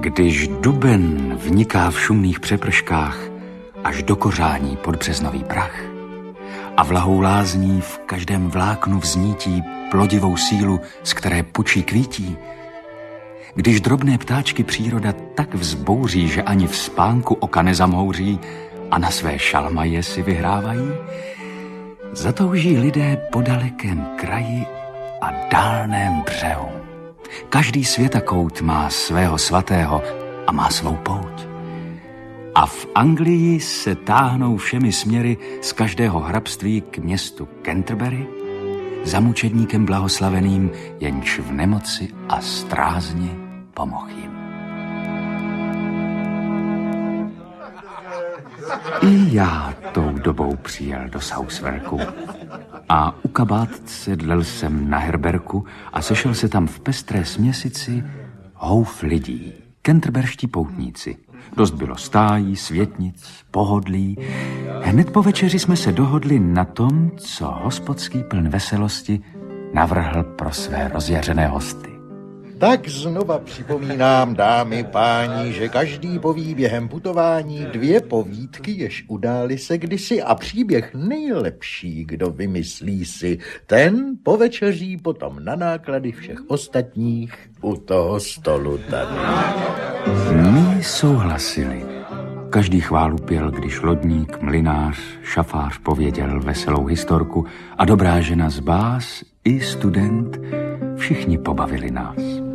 Když duben vniká v šumných přeprškách až do kořání pod březnový prach a vlahou lázní v každém vláknu vznítí plodivou sílu, z které pučí kvítí, když drobné ptáčky příroda tak vzbouří, že ani v spánku oka nezamhouří a na své šalmaje si vyhrávají, zatouží lidé po dalekém kraji a dálném břehu. Každý světakout má svého svatého a má svou pouť. A v Anglii se táhnou všemi směry z každého hrabství k městu Canterbury za mučedníkem blahoslaveným, jenž v nemoci a strázně pomohl jim. I já tou dobou přijel do Southwarku a u kabátce dlel jsem na herberku a sešel se tam v pestré směsici houf lidí, canterberští poutníci. Dost bylo stájí, světnic, pohodlí. Hned po večeři jsme se dohodli na tom, co hospodský pln veselosti navrhl pro své rozjařené hosty. Tak znova připomínám, dámy, páni, že každý poví během putování 2 povídky, jež udály se kdysi, a příběh nejlepší, kdo vymyslí si, ten povečeří potom na náklady všech ostatních u toho stolu tady. My souhlasili. Každý chválu pěl, když lodník, mlynář, šafář pověděl veselou historku a dobrá žena z bás i student všichni pobavili nás.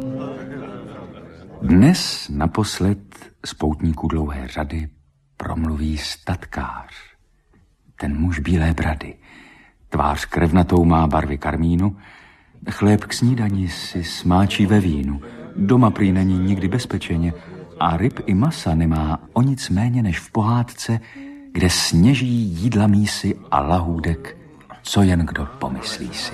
Dnes naposled z poutníků dlouhé řady promluví statkář. Ten muž bílé brady. Tvář krevnatou má barvy karmínu, chléb k snídani si smáčí ve vínu, doma prý není nikdy bezpečeně a ryb i masa nemá o nic méně než v pohádce, kde sněží jídla mísy a lahůdek, co jen kdo pomyslí si.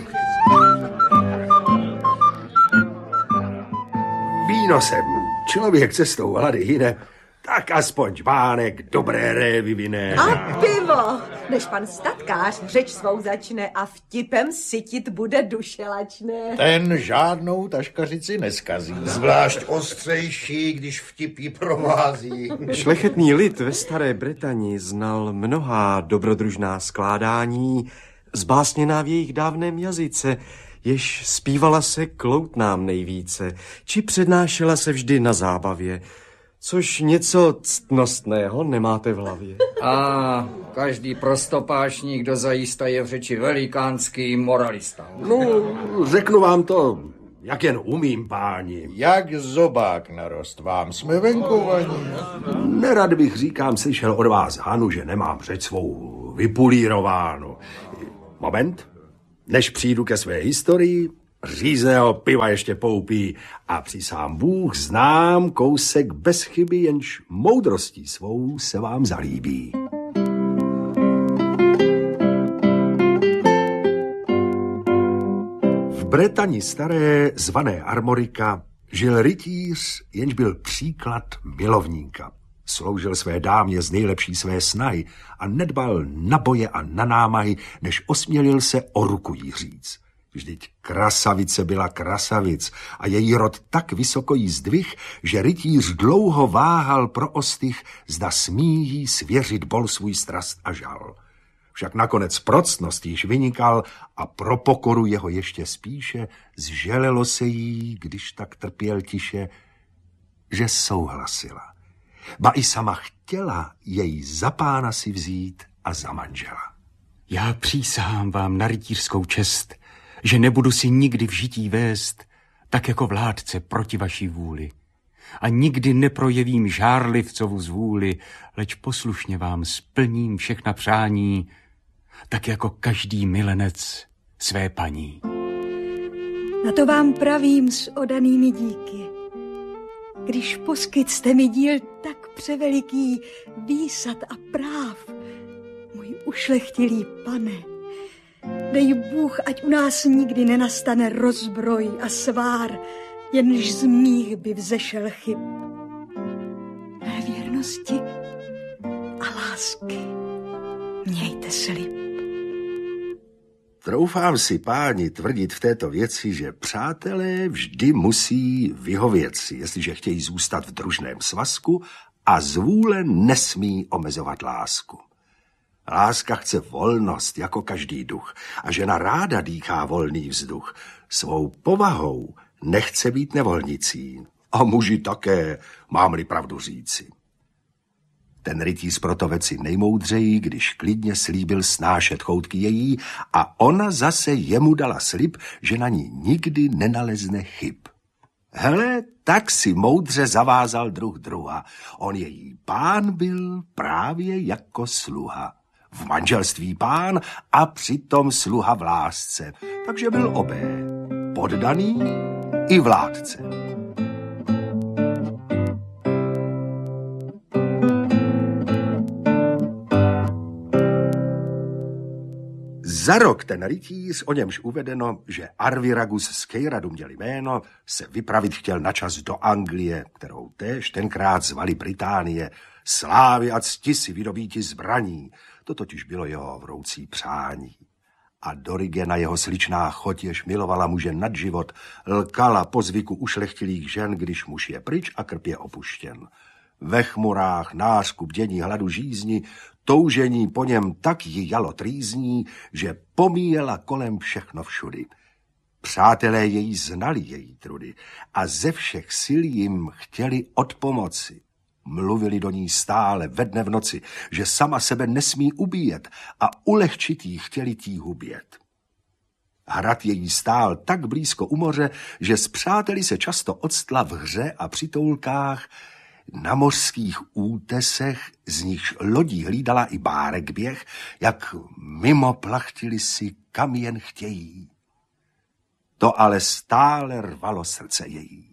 Víno jsem, člověk cestou hlady hyne, tak aspoň čbánek dobré révy vyné. A pivo, než pan statkář řeč svou začne a vtipem sytit bude duše lačné. Ten žádnou taškařici neskazí. Zvlášť ostřejší, když vtipí provází. Šlechetný lid ve Staré Bretani znal mnohá dobrodružná skládání, zbásněná v jejich dávném jazyce, jež zpívala se kloutnám nejvíce, či přednášela se vždy na zábavě, což něco ctnostného nemáte v hlavě. A každý prostopášník dozajista je v řeči velikánský moralista. No, řeknu vám to, jak jen umím, páni. Jak zobák narost, vám jsme venkovaní. Nerad bych, říkám, slyšel od vás, Hanu, že nemám řeč svou vypulírovánu. Moment, než přijdu ke své historii, řízného piva ještě poupí a přísám Bůh znám kousek bez chyby, jenž moudrostí svou se vám zalíbí. V Bretani staré, zvané Armorika, žil rytíř, jenž byl příklad milovníka. Sloužil své dámě z nejlepší své snahy a nedbal na boje a na námahy, než osmělil se o ruku jí říct. Vždyť krasavice byla krasavic a její rod tak vysoko jí zdvih, že rytíř dlouho váhal pro ostych, zda smí jí svěřit bol svůj strast a žal. Však nakonec proctnost již vynikal a pro pokoru jeho ještě spíše zželelo se jí, když tak trpěl tiše, že souhlasila. Ba i sama chtěla jej za pána si vzít a za manžela. Já přísahám vám na rytířskou čest, že nebudu si nikdy v žití vést, tak jako vládce proti vaší vůli. A nikdy neprojevím žárlivcovu zvůli, leč poslušně vám splním všechna přání, tak jako každý milenec své paní. Na to vám pravím s odanými díky. Když poskyt jste mi díl tak převeliký výsad a práv, můj ušlechtilý pane, dej Bůh, ať u nás nikdy nenastane rozbroj a svár, jenž z mých by vzešel chyb. Mé věrnosti a lásky mějte slib. troufám si, páni, tvrdit v této věci, že přátelé vždy musí vyhovět si, jestliže chtějí zůstat v družném svazku a zvůle nesmí omezovat lásku. Láska chce volnost, jako každý duch, a žena ráda dýchá volný vzduch. Svou povahou nechce být nevolnicí. A muži také, mám-li pravdu říci. Ten rytíř proto věci nejmoudřejí, když klidně slíbil snášet choutky její a ona zase jemu dala slib, že na ní nikdy nenalezne chyb. Hele, tak si moudře zavázal druh druha. On její pán byl právě jako sluha. V manželství pán a přitom sluha v lásce. Takže byl obé, poddaný i vládce. Za rok ten rytíř, o němž uvedeno, že Arviragus z Keiradu měl jméno, se vypravit chtěl na čas do Anglie, kterou též tenkrát zvali Británie, slávy a cti si vydobíti zbraní. To totiž bylo jeho vroucí přání. A Dorigena jeho sličná choť, jež milovala muže nad život, lkala po zvyku ušlechtilých žen, když muž je pryč a krb je opuštěn. Ve chmurách, nářku, bdění, hladu, žízni, toužení po něm tak ji jalo trýzní, že pomíjela kolem všechno všudy. Přátelé její znali její trudy a ze všech sil jim chtěli odpomoci. Mluvili do ní stále ve dne v noci, že sama sebe nesmí ubíjet a ulehčit jí chtěli tíhu běd. Hrad její stál tak blízko u moře, že s přáteli se často octla v hře a při toulkách, na mořských útesech, z nichž lodí hlídala i bárek běh, jak mimo plachtili si, kam jen chtějí. To ale stále rvalo srdce její.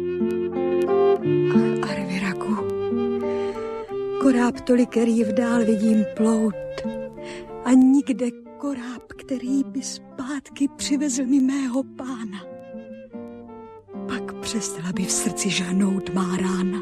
Ach, Arviragu, koráb tolikerý vdál vidím plout a nikde koráb, který by zpátky přivezl mi mého pána. Pak přestala by v srdci žahnout má rána.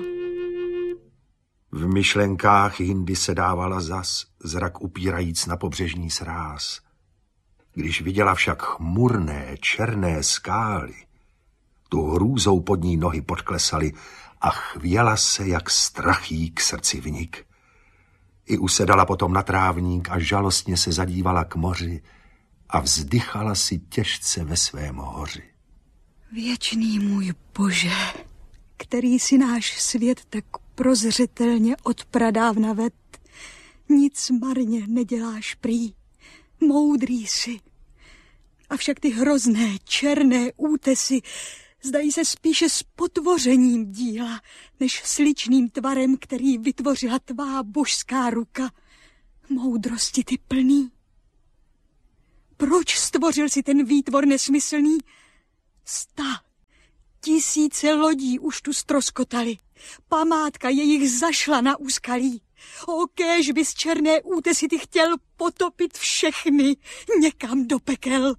V myšlenkách jindy se dávala zas, zrak upírajíc na pobřežní sráz. Když viděla však chmurné, černé skály, tu hrůzou pod ní nohy podklesaly a chvěla se, jak strachý k srdci vnik. I usedala potom na trávník a žalostně se zadívala k moři a vzdychala si těžce ve svém hoři. Věčný můj Bože, který si náš svět tak prozřetelně od pradávna ved, nic marně neděláš prý, moudrý si. Avšak ty hrozné, černé útesy zdají se spíše s potvořením díla, než sličným tvarem, který vytvořila tvá božská ruka. Moudrosti ty plný. Proč stvořil si ten výtvor nesmyslný? 100 000 lodí už tu ztroskotali. Památka jejich zašla na úskalí. O, kéž bys černé útesy ty chtěl potopit všechny někam do pekel.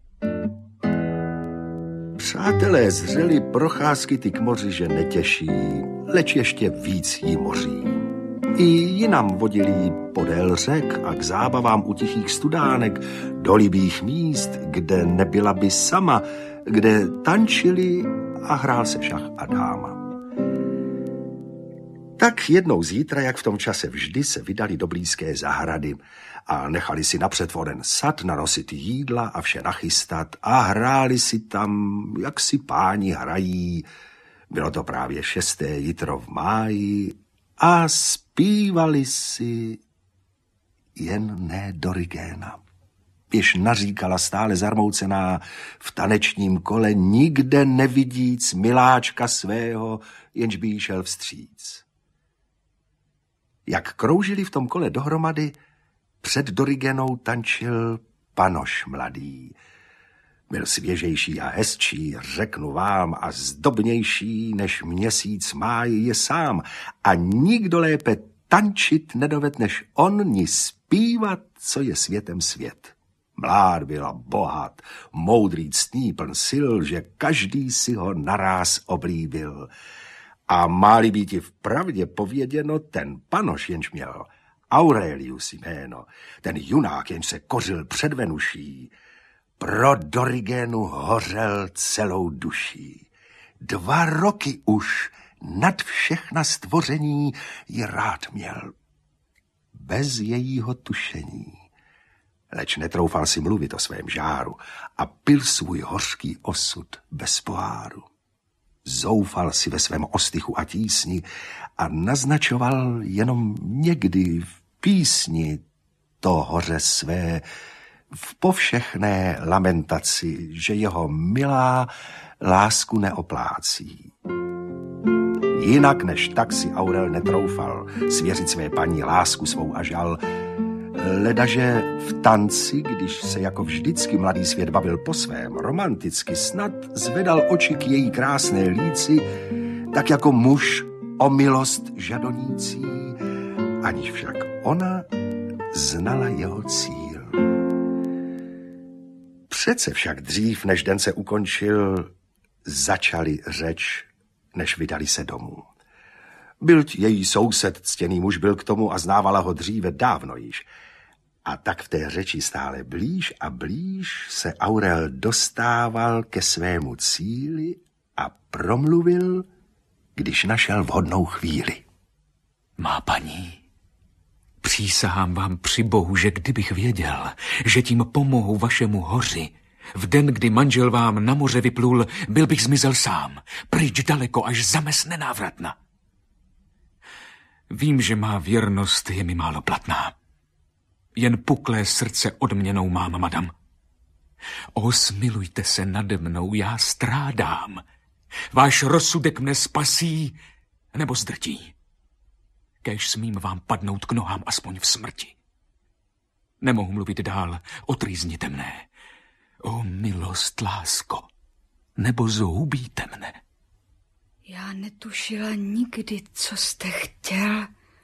Přátelé zřeli procházky ty k moři, že netěší, leč ještě víc jí moří. I jinam vodili podél řek a k zábavám u tichých studánek, do libých míst, kde nebyla by sama, kde tančili a hrál se šach a dáma. Tak jednou zítra, jak v tom čase vždy, se vydali do blízké zahrady a nechali si napřed voden sad nanosit jídla a vše nachystat a hráli si tam, jak si páni hrají. Bylo to právě 6. jitro v máji a zpívali si, jen ne Dorigena. Jež naříkala stále zarmoucená v tanečním kole, nikde nevidíc miláčka svého, jenž by jí šel vstříc. Jak kroužili v tom kole dohromady, před Dorigenou tančil panoš mladý. Byl svěžejší a hezčí, řeknu vám, a zdobnější, než měsíc máj je sám. A nikdo lépe tančit nedoved, než on, ni zpívat, co je světem svět. Mlád byl a bohat, moudrý, ctný, pln sil, že každý si ho naráz oblíbil. A má-li být i vpravdě pověděno, ten panoš, jenž měl Aurelius jméno, ten junák, jenž se kořil před Venuší, Pro Dorigénu hořel celou duší. 2 roky už nad všechna stvoření ji rád měl. Bez jejího tušení. Leč netroufal si mluvit o svém žáru a pil svůj hořký osud bez poháru. Zoufal si ve svém ostychu a tísni a naznačoval jenom někdy v písni to hoře své, v povšechné lamentaci, že jeho milá lásku neoplácí. Jinak než tak si Aurel netroufal svěřit své paní lásku svou a žal, ledaže v tanci, když se jako vždycky mladý svět bavil po svém, romanticky snad zvedal oči k její krásné líci, tak jako muž o milost žadonící, aniž však ona znala jeho cíl. Přece však dřív, než den se ukončil, začali řeč, než vydali se domů. Byl její soused, ctěný muž byl k tomu a znávala ho dříve dávno již. A tak v té řeči stále blíž a blíž se Aurel dostával ke svému cíli a promluvil, když našel vhodnou chvíli. Má paní, přísahám vám při Bohu, že kdybych věděl, že tím pomohu vašemu hoři, v den, kdy manžel vám na moře vyplul, byl bych zmizel sám, pryč daleko, až za mes nenávratna. Vím, že má věrnost je mi málo platná. Jen puklé srdce odměnou mám, madam. O, smilujte se nade mnou, já strádám. Váš rozsudek mne spasí, nebo zdrtí. Kéž smím vám padnout k nohám aspoň v smrti. Nemohu mluvit dál o trýzni mne. O, milost, lásko, nebo zhubíte mne. Já netušila nikdy, co jste chtěl.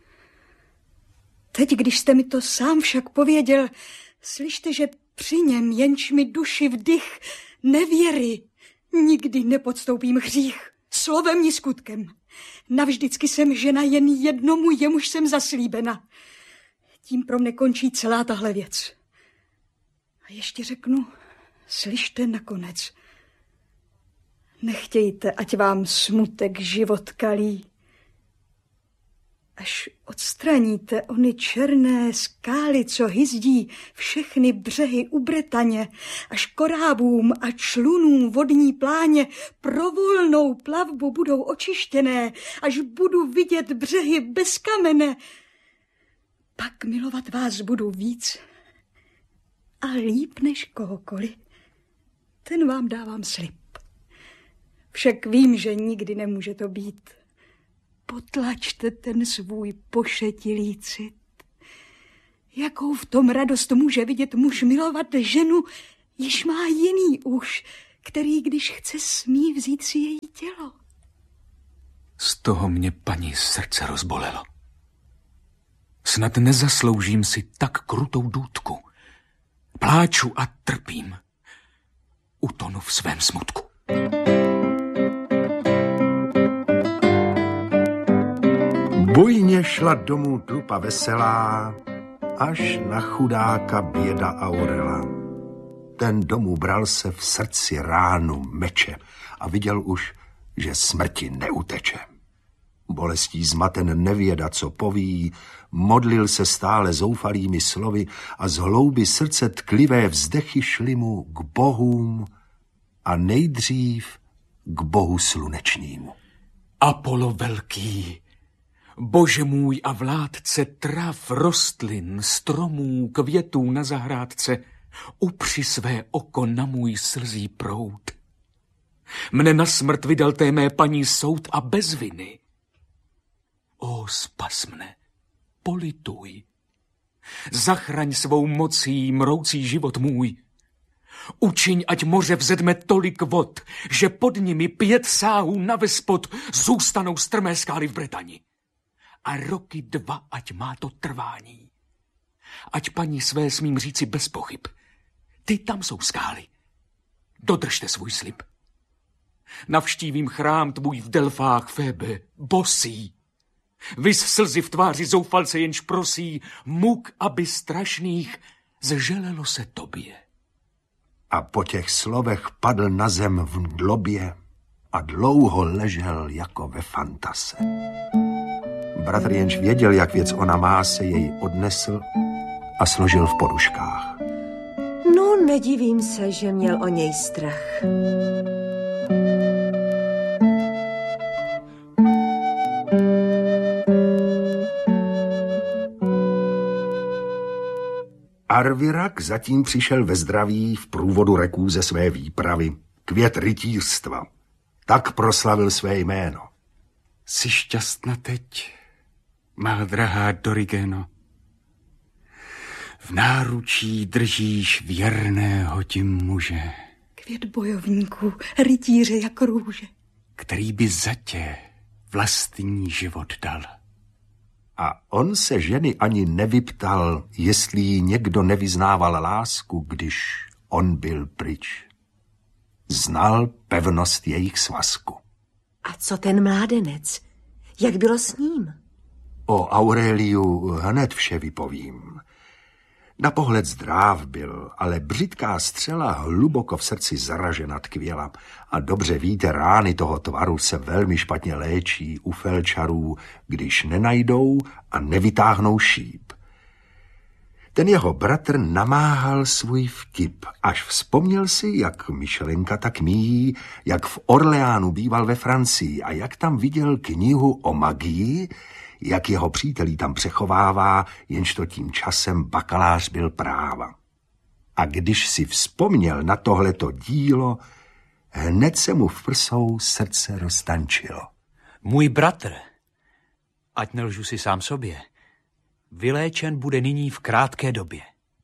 Teď, když jste mi to sám však pověděl, slyšte, že při něm, jenž mi duši vdych nevěry, nikdy nepodstoupím hřích, slovem ni skutkem. Navždycky jsem žena jen jednomu, jemuž jsem zaslíbena. Tím pro mne končí celá tahle věc. A ještě řeknu, slyšte nakonec. Nechtějte, ať vám smutek život kalí. Až odstraníte ony černé skály, co hyzdí všechny břehy u Bretaně, až korábům a člunům vodní pláně pro volnou plavbu budou očištěné, až budu vidět břehy bez kamene, pak milovat vás budu víc a líp než kohokoliv. Ten vám dávám slib. Však vím, že nikdy nemůže to být. Potlačte ten svůj pošetilý cit. Jakou v tom radost může vidět muž milovat ženu, již má jiný už, který, když chce, smí vzít si její tělo. Z toho mě paní srdce rozbolelo. Snad nezasloužím si tak krutou důtku. Pláču a trpím. Utonu v svém smutku. Bujně šla domů tlupa veselá, až na chudáka běda Aurela. Ten domů bral se v srdci ránu meče a viděl už, že smrti neuteče. Bolestí zmaten nevěda, co poví, modlil se stále zoufalými slovy a z hlouby srdce tklivé vzdechy šly mu k bohům a nejdřív k bohu slunečnímu. Apollo velký, Bože můj a vládce trav, rostlin, stromů, květů na zahrádce, upři své oko na můj slzí proud. Mne na smrt vydal té mé paní soud a bez viny. O, spas mne, polituj. Zachraň svou mocí mroucí život můj. Učiň, ať moře vzedme tolik vod, že pod nimi 5 sáhů na vespod zůstanou strmé skály v Bretani. A roky 2, ať má to trvání. Ať paní své smím říci bez pochyb. Ty tam jsou skály. Dodržte svůj slib. Navštívím chrám tvůj v Delfách, Fébe, bosý. Vys slzy v tváři zoufalce jenž prosí, muk, aby strašných zželelo se tobě. A po těch slovech padl na zem v mdlobě a dlouho ležel jako ve fantase. Bratr, jenž věděl, jak věc ona má, se jej odnesl a složil v poduškách. No, nedivím se, že měl o něj strach. Arvirak zatím přišel ve zdraví v průvodu reků ze své výpravy, květ rytířstva. Tak proslavil své jméno. Jsi šťastná teď, má drahá Dorigeno. V náručí držíš věrného ti muže, Květ bojovníků, rytíře jak růže, který by za tě vlastní život dal. A on se ženy ani nevyptal, jestli jí někdo nevyznával lásku, když on byl pryč. Znal pevnost jejich svazku. A co ten mládenec? Jak bylo s ním? O Aureliu hned vše vypovím. Na pohled zdráv byl, ale břitká střela hluboko v srdci zaražena tkvěla. A dobře víte, rány toho tvaru se velmi špatně léčí u felčarů, když nenajdou a nevytáhnou šíp. Ten jeho bratr namáhal svůj vtip, až vzpomněl si, jak myšlenka tak míjí, jak v Orleánu býval ve Francii a jak tam viděl knihu o magii, jak jeho přítelí tam přechovává, jenž to tím časem bakalář byl práva. A když si vzpomněl na tohleto dílo, hned se mu v prsou srdce roztančilo. Můj bratr, ať nelžu si sám sobě, vyléčen bude nyní v krátké době.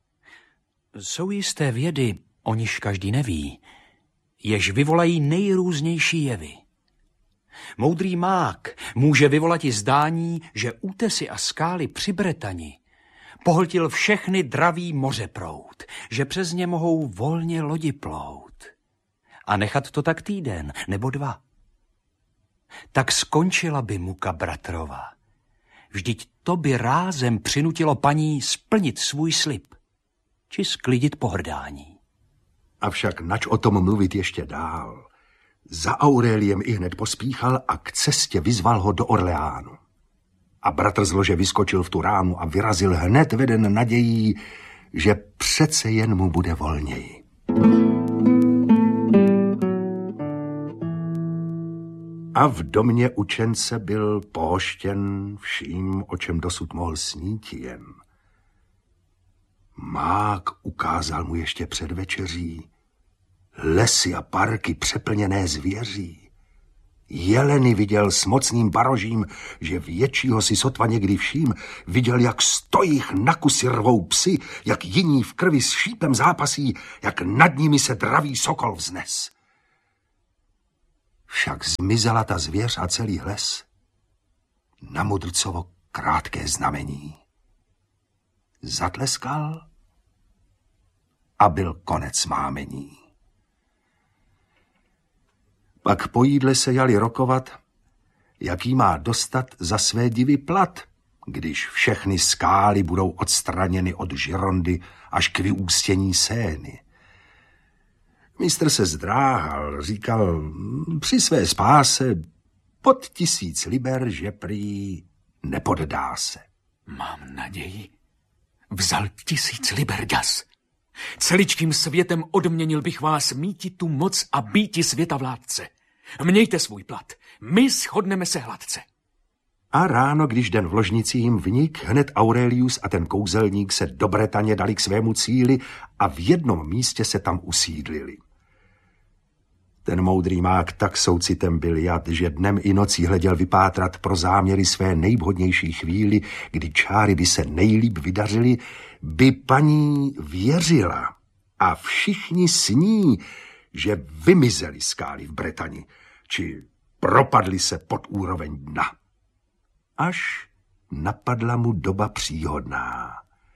Jsou jisté vědy, o niž každý neví, jež vyvolají nejrůznější jevy. Moudrý mák může vyvolat i zdání, že útesy a skály při Bretani pohltil všechny dravý mořeproud, že přes ně mohou volně lodi plout. A nechat to tak týden nebo dva. Tak skončila by muka bratrova. Vždyť to by rázem přinutilo paní splnit svůj slib, či sklidit pohrdání. Avšak nač o tom mluvit ještě dál. Za Aureliem ihned pospíchal a k cestě vyzval ho do Orleánu. A bratr z lože vyskočil v tu ránu a vyrazil hned veden nadějí, že přece jen mu bude volněji. A v domě učence byl pohoštěn vším, o čem dosud mohl snít jen. Mák ukázal mu ještě před večeří lesy a parky přeplněné zvěří. Jeleny viděl s mocným barožím, že většího si sotva někdy vším, viděl, jak stojích na kusy rvou psy, jak jiní v krvi s šípem zápasí, jak nad nimi se dravý sokol vznes. Však zmizela ta zvěř a celý les. Na mudrcovo krátké znamení. Zatleskal a byl konec mámení. Pak po jídle se jali rokovat, jaký má dostat za své divy plat, když všechny skály budou odstraněny od Žirondy až k vyústění Sény. Mistr se zdráhal, říkal při své spáse pod 1000 liber, že prý nepoddá se. Mám naději. Vzal 1000 liber ďas. Celičkým světem odměnil bych vás míti tu moc a býti světa vládce. Mějte svůj plat, my shodneme se hladce. A ráno, když den v ložnici jim vnik, hned Aurelius a ten kouzelník se do Bretaně dali k svému cíli a v jednom místě se tam usídlili. Ten moudrý mák tak soucitem byl jad, že dnem i nocí hleděl vypátrat pro záměry své nejvhodnější chvíli, kdy čáry by se nejlíp vydařily, by paní věřila a všichni sní, že vymizely skály v Bretani, či propadly se pod úroveň dna. Až napadla mu doba příhodná.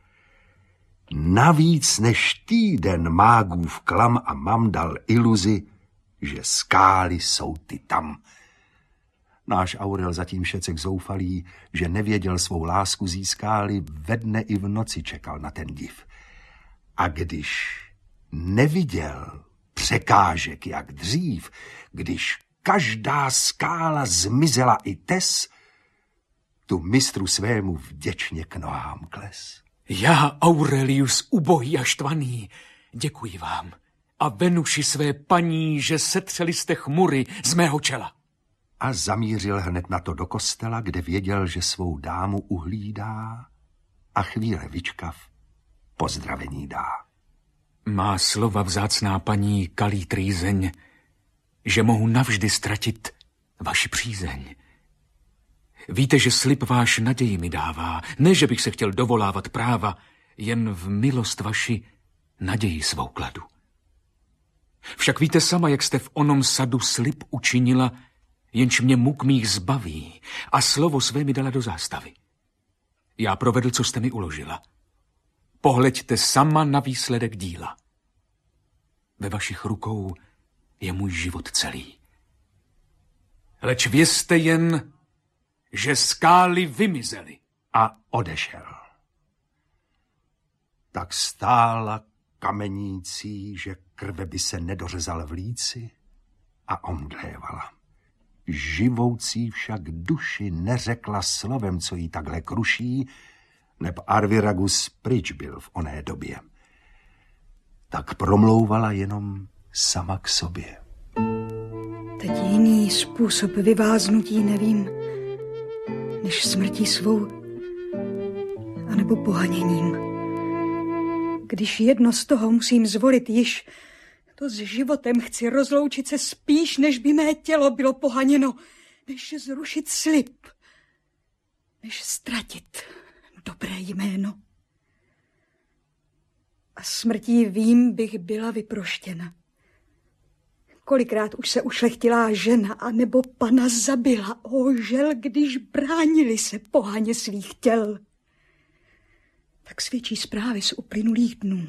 Navíc než týden mágův klam a mam dal iluzi, že skály jsou ty tam. Náš Aurel zatím šecek zoufalý, že nevěděl svou lásku získáli, ve dne i v noci čekal na ten div. A když neviděl překážek jak dřív, když každá skála zmizela i tes, tu mistru svému vděčně k nohám kles. Já, Aurelius, ubohý a štvaný, děkuji vám a Venuši své paní, že setřeli jste chmury z mého čela. A zamířil hned na to do kostela, kde věděl, že svou dámu uhlídá a chvíle vyčkav pozdravení dá. Má slova vzácná paní kalí trýzeň, že mohu navždy ztratit vaši přízeň. Víte, že slib váš naději mi dává, ne, že bych se chtěl dovolávat práva, jen v milost vaši naději svou kladu. Však víte sama, jak jste v onom sadu slib učinila, jenž mě muk mých zbaví a slovo své mi dala do zástavy. Já provedl, co jste mi uložila. Pohleďte sama na výsledek díla. Ve vašich rukou je můj život celý. Leč vězte jen, že skály vymizely. A odešel. Tak stála kamenící, že krve by se nedořezal v líci a omdlévala. Živoucí však duši neřekla slovem, co jí takhle kruší, neb Arviragus pryč byl v oné době. Tak promlouvala jenom sama k sobě. Teď jiný způsob vyváznutí nevím, než smrtí svou, anebo pohaněním. Když jedno z toho musím zvolit již, to s životem chci rozloučit se spíš, než by mé tělo bylo pohaněno, než zrušit slib, než ztratit dobré jméno. A smrtí vím, bych byla vyproštěna. Kolikrát už se ušlechtilá žena a nebo pana zabila, žel, když bránili se pohaně svých těl. Tak svědčí zprávy z uplynulých dnů.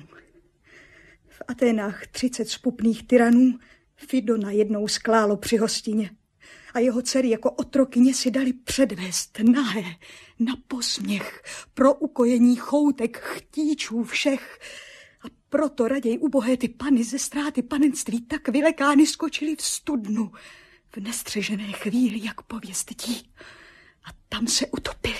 V Aténách 30 spupných tyranů Fidona jednou sklálo při hostině a jeho dcery jako otrokyně si dali předvést nahé na posměch pro ukojení choutek chtíčů všech. A proto raději ubohé ty pany ze ztráty panenství tak vylekány skočili v studnu v nestřežené chvíli, jak pověst dí, a tam se utopili.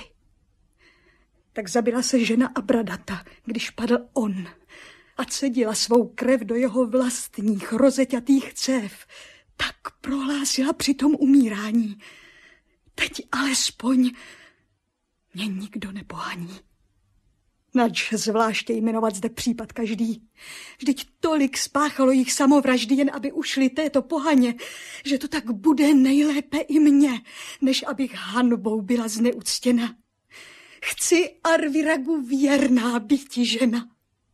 Tak zabila se žena Abradata, když padl on, a cedila svou krev do jeho vlastních rozeťatých cév. Tak prohlásila při tom umírání. Teď alespoň mě nikdo nepohaní. Nač zvláště jmenovat zde případ každý. Vždyť tolik spáchalo jich samovraždy, jen aby ušli této pohaně, že to tak bude nejlépe i mně, než abych hanbou byla zneuctěna. Chci Arviragu věrná býti žena.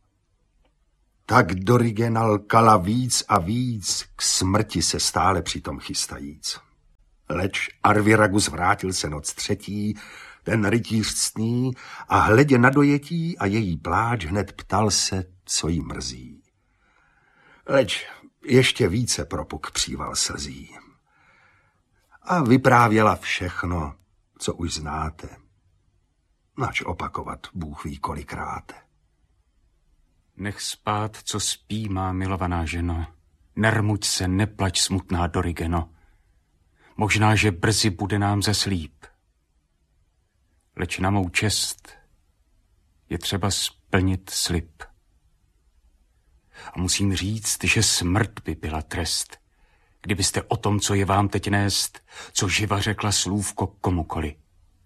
Tak Dorigen lkala víc a víc, k smrti se stále přitom chystajíc. Leč Arviragus vrátil se noc třetí, ten rytíř ctný, a hledě na dojetí a její pláč hned ptal se, co jí mrzí. Leč ještě více propuk příval slzí. A vyprávěla všechno, co už znáte. Nač opakovat Bůh ví kolikrát. Nech spát, co spí, má milovaná ženo. Nermuď se, neplač, smutná Dorigeno. Možná, že brzy bude nám zas líp. Leč na mou čest je třeba splnit slib. A musím říct, že smrt by byla trest, kdybyste o tom, co je vám teď nést, co živa řekla slůvko komukoli.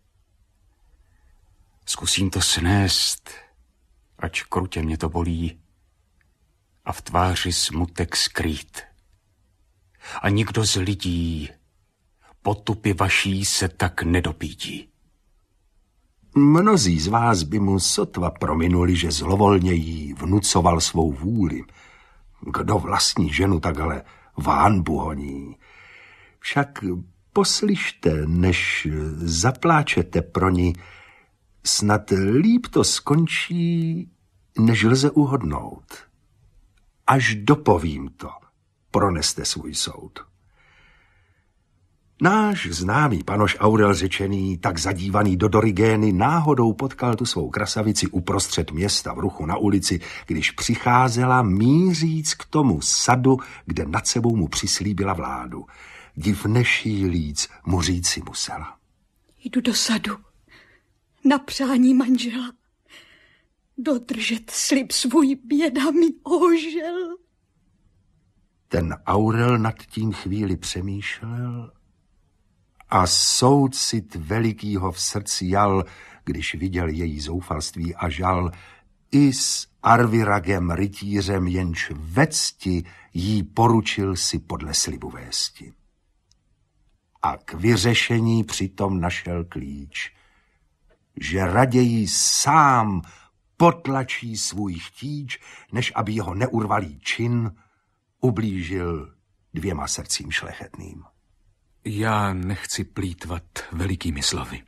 Zkusím to snést, ač krutě mě to bolí, a v tváři smutek skrýt. A nikdo z lidí potupy vaší se tak nedopítí. Mnozí z vás by mu sotva prominuli, že zlovolně jí vnucoval svou vůli. Kdo vlastní ženu takhle v hanbu honí? Však poslyšte, než zapláčete pro ní, snad líp to skončí, než lze uhodnout. Až dopovím to, proneste svůj soud. Náš známý panoš Aurel řečený, tak zadívaný do Dorigény, náhodou potkal tu svou krasavici uprostřed města v ruchu na ulici, když přicházela míříc k tomu sadu, kde nad sebou mu přislíbila vládu. Div nešílíc mu říci musela. Jdu do sadu na přání manžela. Dodržet slib svůj běda mi ožel. Ten Aurel nad tím chvíli přemýšlel a soucit velikýho v srdci jal, když viděl její zoufalství a žal, i s Arviragem rytířem, jenž ve cti jí poručil si podle slibu vésti. A k vyřešení přitom našel klíč, že raději sám potlačí svůj chtíč, než aby jeho neurvalý čin ublížil 2 srdcím šlechetným. Já nechci plýtvat velikými slovy.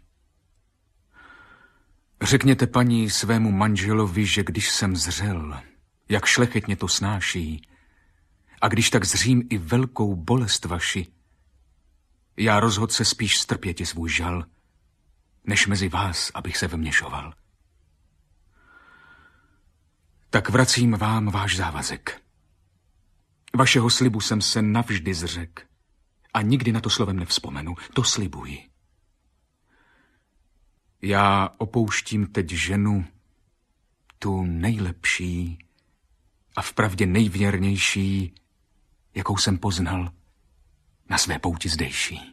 Řekněte paní svému manželovi, že když jsem zřel, jak šlechetně to snáší, a když tak zřím i velkou bolest vaši, já rozhod se spíš strpěti svůj žal, než mezi vás, abych se vměšoval. Tak vracím vám váš závazek. Vašeho slibu jsem se navždy zřekl a nikdy na to slovem nevzpomenu, to slibuji. Já opouštím teď ženu, tu nejlepší a vpravdě nejvěrnější, jakou jsem poznal na své pouti zdejší.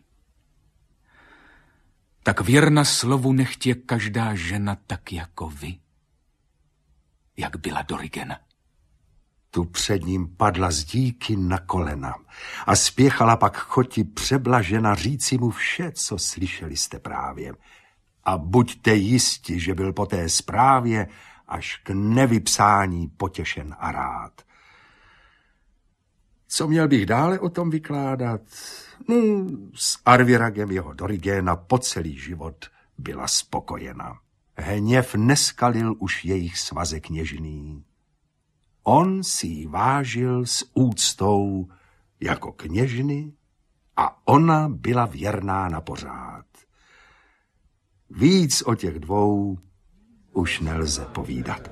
Tak věrna slovu nechť je každá žena tak jako vy, jak byla Dorigena. Tu před ním padla z díky na kolena a spěchala pak choti přeblažena říci mu vše, co slyšeli jste právě. A buďte jisti, že byl po té zprávě až k nevypsání potěšen a rád. Co měl bych dále o tom vykládat? S Arviragem jeho Dorigéna po celý život byla spokojena. Hněv neskalil už jejich svazek něžný. On si ji vážil s úctou jako kněžny a ona byla věrná na pořád. Víc o těch 2 už nelze povídat.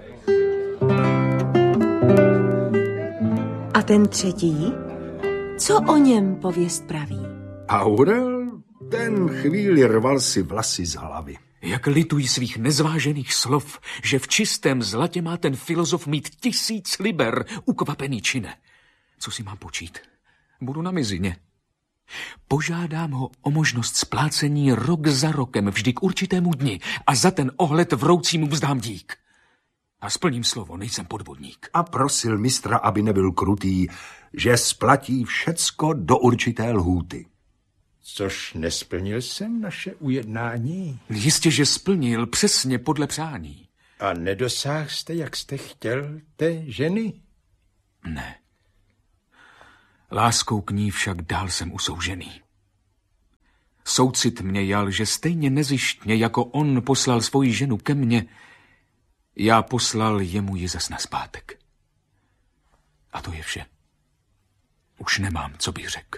A ten třetí? Co o něm pověst praví? Aurel, ten chvíli rval si vlasy z hlavy. Jak litují svých nezvážených slov, že v čistém zlatě má ten filozof mít 1000 liber, ukvapený čine. Co si mám počít? Budu na mizině. Požádám ho o možnost splácení rok za rokem, vždy k určitému dni, a za ten ohled vroucí mu vzdám dík. A splním slovo, nejsem podvodník. A prosil mistra, aby nebyl krutý, že splatí všecko do určité lhůty. Což nesplnil jsem naše ujednání. Jistě, že splnil přesně podle přání. A nedosáhl jste, jak jste chtěl, té ženy? Ne. Láskou k ní však dál jsem usoužený. Soucit mě jal, že stejně nezištně, jako on poslal svoji ženu ke mně, já poslal jemu ji zas nazpátek. A to je vše. Už nemám, co bych řekl.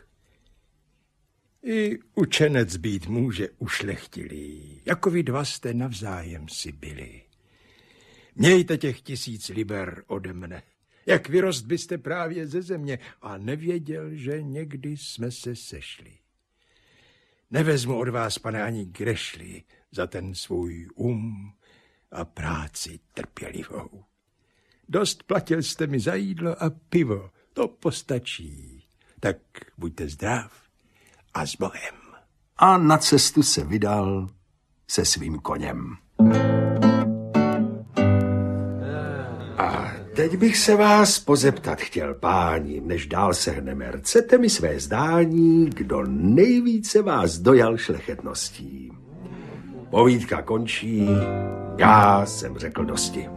I učenec být může ušlechtilý, jako vy 2 jste navzájem si byli. Mějte těch 1000 liber ode mne, jak vyrost byste právě ze země a nevěděl, že někdy jsme se sešli. Nevezmu od vás, pane, ani grešli za ten svůj a práci trpělivou. Dost platil jste mi za jídlo a pivo, to postačí. Tak buďte zdrav a s Bohem. A na cestu se vydal se svým koněm. A teď bych se vás pozeptat chtěl, páni, než dál sehneme. Chcete mi své zdání, kdo nejvíce vás dojal šlechetností? Povídka končí, já jsem řekl dosti.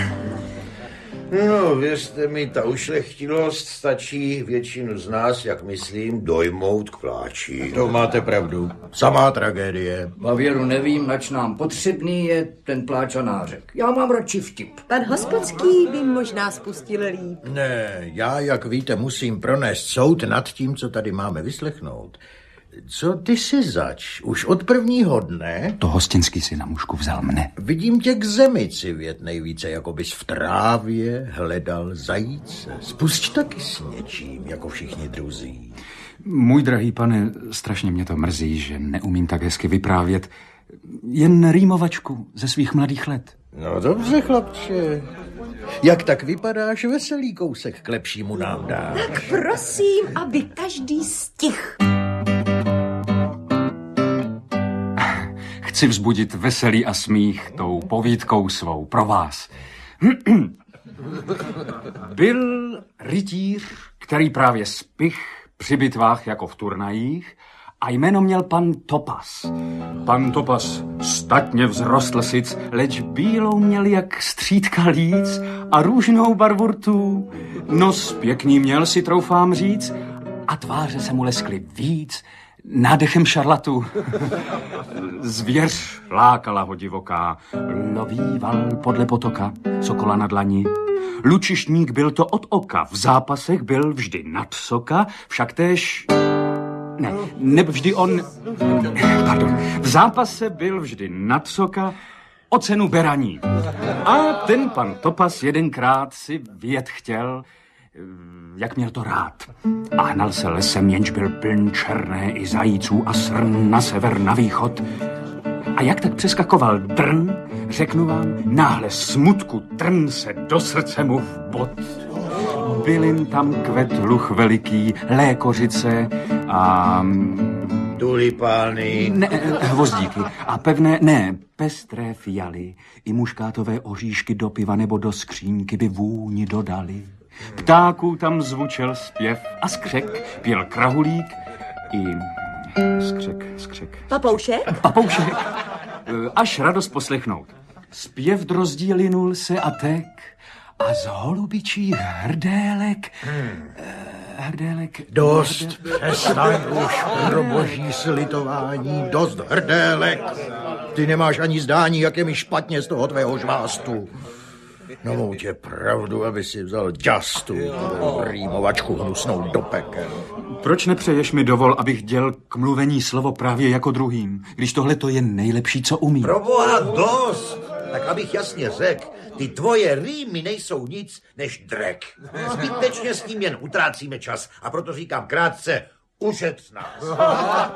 No, věřte mi, ta ušlechtilost stačí většinu z nás, jak myslím, dojmout k pláči. To máte pravdu. Samá tragédie. Bavěru nevím, nač nám potřebný je ten pláč a nářek. Já mám radši vtip. Pan Hospodský by možná spustil líp. Ne, já, jak víte, musím pronést soud nad tím, co tady máme vyslechnout. Co ty si zač? Už od prvního dne? To hostinský si na mužku vzal mne. Vidím tě k zemi civět nejvíce, jako bys v trávě hledal zajíce. Spusť taky s něčím, jako všichni druzí. Můj drahý pane, strašně mě to mrzí, že neumím tak hezky vyprávět. Jen rýmovačku ze svých mladých let. No dobře, chlapče. Jak tak vypadáš, veselý kousek k lepšímu nám dáš. Tak prosím, aby každý stih. Chci vzbudit veselý a smích tou povídkou svou pro vás. Byl rytíř, který právě spich při bitvách jako v turnajích a jméno měl pan Topas. Pan Topas statně vzrostl sic, leč bílou měl jak střídka líc a růžnou barvu rtů. Nos pěkný měl, si troufám říct, a tváře se mu leskly víc nádechem šarlatu. Zvěř lákala ho divoká, lovíval podle potoka, sokola na dlani. Lučišník byl to od oka, v zápasech byl vždy nad soka, však též... Ne, vždy on... Pardon, v zápase byl vždy nad soka o cenu beraní. A ten pan Topas jedenkrát si vyjet chtěl, jak měl to rád. A hnal se lesem, jenž byl pln černé i zajíců a srn na sever, na východ. A jak tak přeskakoval drn, řeknu vám, náhle smutku trn se do srdce mu vbod. Bylin tam kvet luch veliký, lékořice a... Tulipány. Ne, hvozdíky. A pestré fialy. I muškátové oříšky do piva nebo do skřínky by vůni dodali. Ptáků tam zvučel zpěv a skřek, pěl krahulík i... Skřek. Papoušek? Papoušek. Až radost poslechnout. Zpěv drozdí linul se a tek a z holubičích hrdélek... Dost, přestaň už pro boží slitování, dost hrdélek. Ty nemáš ani zdání, jak je mi špatně z toho tvého žvástu. No mou tě pravdu, aby si vzal ďastu, rýmovačku hnusnou do pekel. Proč nepřeješ mi dovol, abych děl k mluvení slovo právě jako druhým, když tohle to je nejlepší, co umím? Proboha dost! Tak abych jasně řekl, ty tvoje rýmy nejsou nic než drek. Zbytečně s tím jen utrácíme čas a proto říkám krátce, ušetř nás.